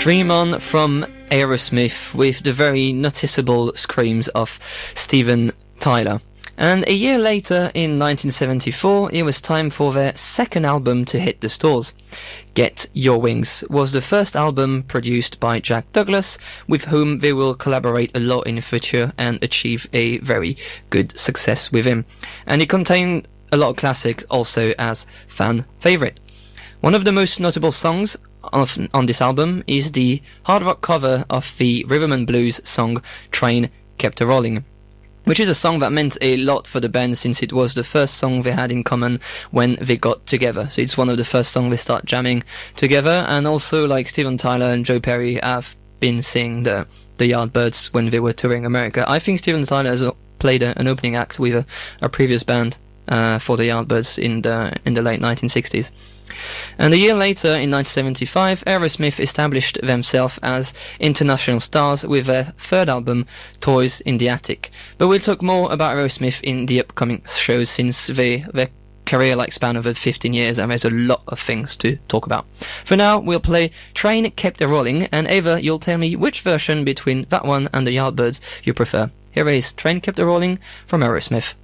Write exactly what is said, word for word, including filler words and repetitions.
Dream On from Aerosmith with the very noticeable screams of Steven Tyler. And a year later, in nineteen seventy-four, it was time for their second album to hit the stores. Get Your Wings was the first album produced by Jack Douglas, with whom they will collaborate a lot in the future and achieve a very good success with him. And it contained a lot of classics also as fan favourite. One of the most notable songs of, on this album is the hard rock cover of the rhythm and blues song Train Kept a Rolling, which is a song that meant a lot for the band since it was the first song they had in common when they got together. So it's one of the first songs they start jamming together, and also like Steven Tyler and Joe Perry have been seeing the, the Yardbirds when they were touring America. I think Steven Tyler has played a, an opening act with a, a previous band uh, for the Yardbirds in the in the late nineteen sixties. And a year later, in nineteen seventy-five, Aerosmith established themselves as international stars with their third album, Toys in the Attic. But we'll talk more about Aerosmith in the upcoming shows, since they, their career like span over fifteen years and there's a lot of things to talk about. For now, we'll play Train Kept a Rolling, and Ava, you'll tell me which version between that one and the Yardbirds you prefer. Here is Train Kept a Rolling from Aerosmith.